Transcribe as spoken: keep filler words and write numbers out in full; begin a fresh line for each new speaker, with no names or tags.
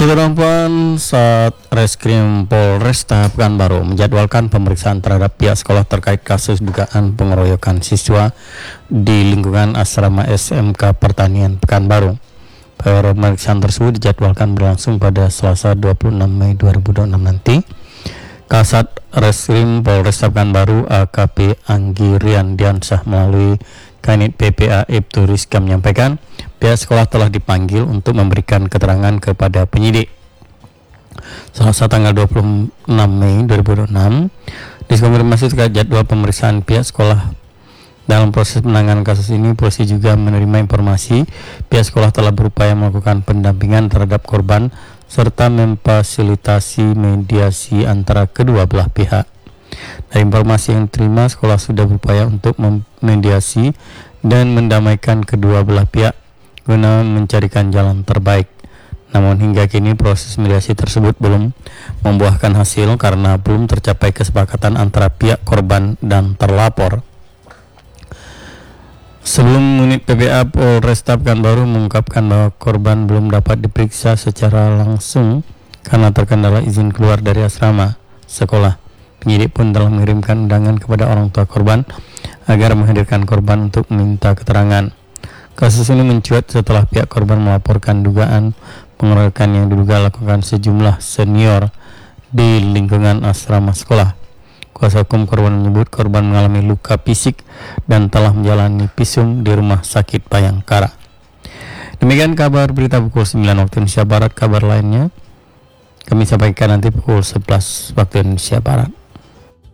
Perempuan saat Reskrim Polresta Pekanbaru menjadwalkan pemeriksaan terhadap pihak sekolah terkait kasus dugaan pengeroyokan siswa di lingkungan asrama S M K Pertanian Pekanbaru. Pemeriksaan tersebut dijadwalkan berlangsung pada Selasa dua puluh enam Mei dua ribu dua puluh enam nanti. Kasat Reskrim Polresta Pekanbaru A K P Anggi Riandiansah melalui Kanit P P A Ibtu Rizka menyampaikan pihak sekolah telah dipanggil untuk memberikan keterangan kepada penyidik. Selasa tanggal dua puluh enam Mei dua ribu dua puluh enam dikonfirmasi terkait jadwal pemeriksaan pihak sekolah. Dalam proses penanganan kasus ini, polisi juga menerima informasi pihak sekolah telah berupaya melakukan pendampingan terhadap korban serta memfasilitasi mediasi antara kedua belah pihak. Dari informasi yang diterima, sekolah sudah berupaya untuk memediasi dan mendamaikan kedua belah pihak guna mencarikan jalan terbaik. Namun hingga kini proses mediasi tersebut belum membuahkan hasil karena belum tercapai kesepakatan antara pihak korban dan terlapor. Sebelum unit P P A Polresta Pekanbaru mengungkapkan bahwa korban belum dapat diperiksa secara langsung karena terkendala izin keluar dari asrama sekolah. Penyidik pun telah mengirimkan undangan kepada orang tua korban agar menghadirkan korban untuk meminta keterangan. Kasus ini mencuat setelah pihak korban melaporkan dugaan pengeroyokan yang diduga lakukan sejumlah senior di lingkungan asrama sekolah. Kuasa hukum korban menyebut korban mengalami luka fisik dan telah menjalani visum di Rumah Sakit Bayangkara. Demikian kabar berita pukul sembilan waktu Indonesia Barat. Kabar lainnya kami sampaikan nanti pukul sebelas waktu Indonesia Barat.